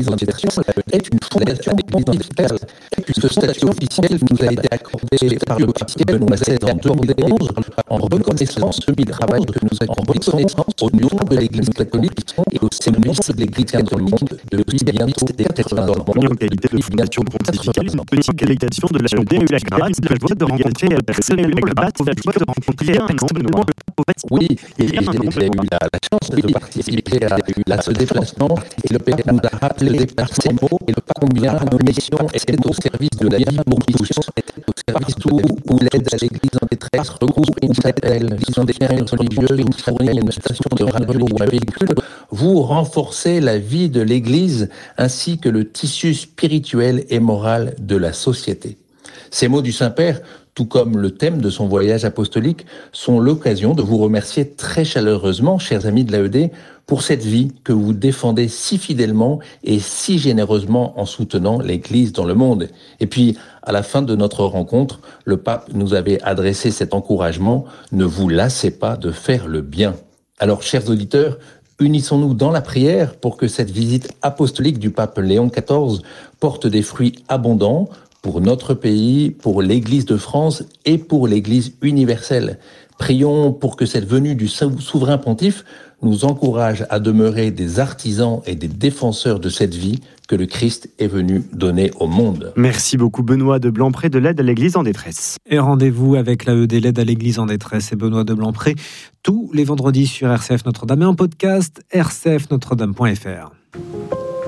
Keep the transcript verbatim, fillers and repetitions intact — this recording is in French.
organisation est une fondation identitaire, puisque ce statut officiel nous a été accordé par le pape Benoît seize en deux mille onze en reconnaissance du travail que nous accomplissons au nom de l'Église catholique et au service de l'Église catholique depuis bientôt quatre-vingts ans. En qualité de fondation pontificale, une petite délégation de la L E D a eu la grâce de la joie de rencontrer personnellement le pape, la joie de rencontrer personnellement le pape. Oui, et j'ai eu la, la chance de participer à, à ce déplacement et le Père nous a rappelé par ces mots et combien nos missions étaient au service de la vie pour tous, au service où, où l'aide à l'Église en détresse regroupe une chapelle, disons des chaînes religieuses, une fournit une station de radio ou un véhicule. Vous renforcez la vie de l'Église ainsi que le tissu spirituel et moral de la société. Ces mots du Saint-Père, tout comme le thème de son voyage apostolique, sont l'occasion de vous remercier très chaleureusement, chers amis de l'A E D, pour cette vie que vous défendez si fidèlement et si généreusement en soutenant l'Église dans le monde. Et puis, à la fin de notre rencontre, le pape nous avait adressé cet encouragement « Ne vous lassez pas de faire le bien ». Alors, chers auditeurs, unissons-nous dans la prière pour que cette visite apostolique du pape Léon quatorze porte des fruits abondants pour notre pays, pour l'Église de France et pour l'Église universelle. Prions pour que cette venue du souverain pontife nous encourage à demeurer des artisans et des défenseurs de cette vie que le Christ est venu donner au monde. Merci beaucoup Benoît de Blanpré de l'aide à l'Église en détresse. Et rendez-vous avec l'A E D, l'aide à l'Église en détresse et Benoît de Blanpré tous les vendredis sur R C F Notre-Dame et en podcast r c f notre dame point f r.